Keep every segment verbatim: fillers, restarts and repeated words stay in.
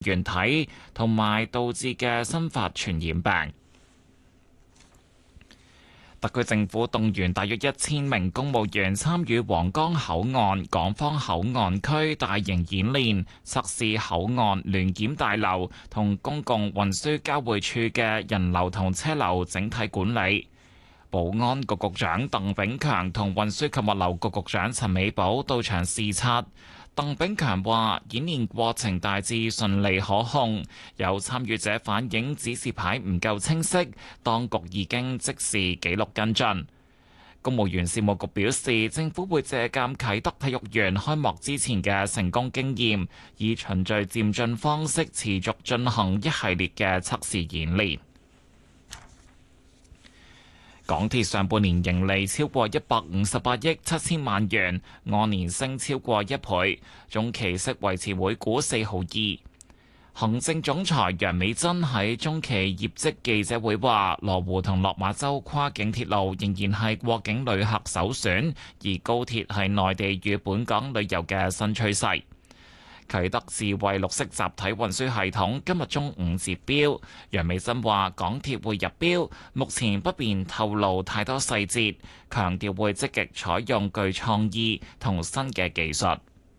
原體同埋導致嘅新發傳染病。特區政府動員大約一千名公務員參與皇崗口岸、港方口岸區大型演練，測試口岸聯檢大樓同公共運輸交匯處嘅人流同車流整體管理。保安局局長鄧炳強同運輸及物流局局長陳美寶到場視察。鄧炳強話：演練過程大致順利可控，有參與者反映指示牌唔夠清晰，當局已經即時記錄跟進。公務員事務局表示，政府會借鑑啟德體育園開幕之前嘅成功經驗，以循序漸進方式持續進行一系列嘅測試演練。港鐵上半年盈利超過一百五十八億七千萬元，按年升超過一倍，中期息維持每股四毫二。行政總裁楊美珍喺中期業績記者會話：羅湖同落馬洲跨境鐵路仍然係過境旅客首選，而高鐵係內地與本港旅遊嘅新趨勢。啟德智慧綠色集體運輸系統今日中午截標，楊美珍話港鐵會入標，目前不便透露太多細節，強調會積極採用具創意同新嘅技術。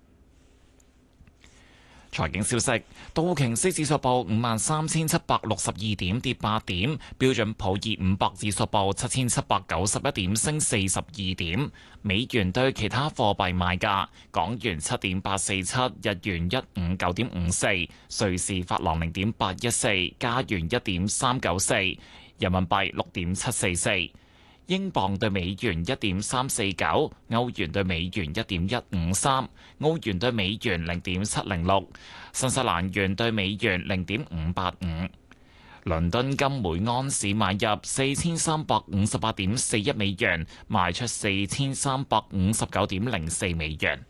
財經消息，道瓊斯指數報五萬三千七百六十二點，跌八點；標準普爾五百指數報七千七百九十一點，升四十二點。美元對其他貨幣賣價：港元七點八四七，日元一五九點五四，瑞士法郎零點八一四，加元一點三九四，人民幣六點七四四。英鎊對美元一點三四九，歐元對美元一點一五三，澳元對美元零點七零六，新西蘭元對美元零點五八五。倫敦金每安士買入四千三百五十八點四一美元，賣出四千三百五十九點零四美元。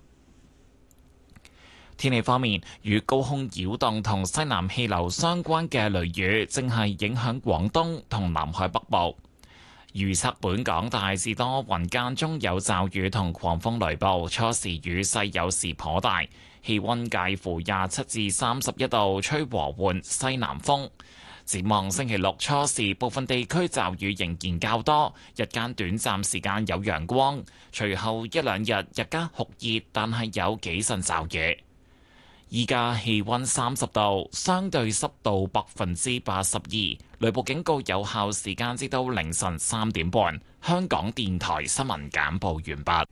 天氣方面，與高空擾動同西南氣流相關嘅雷雨正係影響廣東同南海北部。預測本港大致多雲，間中有驟雨同狂風雷暴，初時雨勢有時頗大，氣溫介乎廿七至三十一度，吹和緩西南風。展望星期六初時，部分地區驟雨仍然較多，日間短暫時間有陽光，隨後一兩日日間酷熱，但係有幾陣驟雨。依家氣溫三十度，相對濕度百分之八十二，雷暴警告有效時間至到凌晨三點半。香港電台新聞簡報完畢。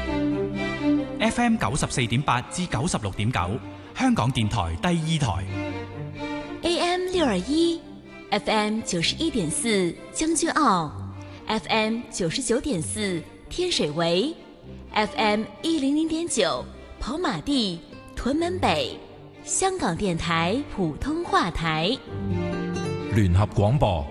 F M 九十四點八至九十六點九，香港電台第二台。 A M 六二一，F M 九十一點四將軍澳 ，F M 九十九點四天水圍 ，F M 一零零點九跑馬地。屯門北，香港電台普通話台， 聯合廣播。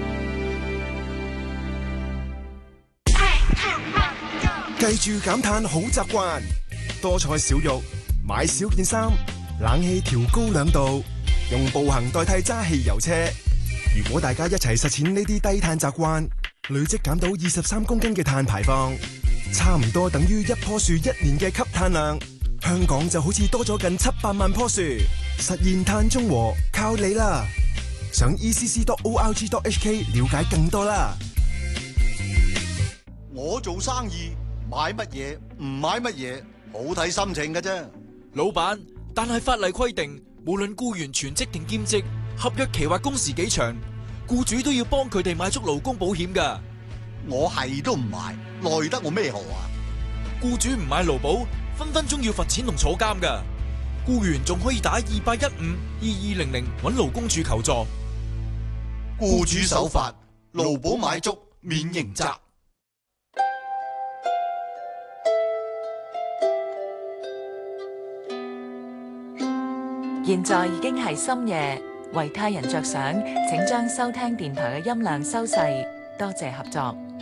記住減碳好習慣，多菜少肉，買少件衫，冷氣調高兩度，用步行代替揸汽油車。如果大家一齊實踐呢啲低碳習慣，累積減到二十三公斤嘅碳排放，差唔多等於一棵樹一年嘅吸碳量。香港就好似多咗近七百萬棵樹，實現碳中和靠你啦！上 e c c dot org dot h k 了解更多啦。 我做生意買乜嘢唔買乜嘢，好睇心情㗎啫。 老闆，但係法例規定，無論僱員全職定兼職，合約期或工時幾長，僱主都要幫佢哋買足勞工保險㗎。 我係都唔買，奈得我咩何啊？ 僱主唔買勞保，分分鐘要罰錢同坐監㗎，僱員仲可以打二八一五二二零零揾勞工處求助。 僱主守法，勞保買足免刑責。 現在已經係深夜，為他人着想，請將收聽電台嘅音量收細，多謝合作。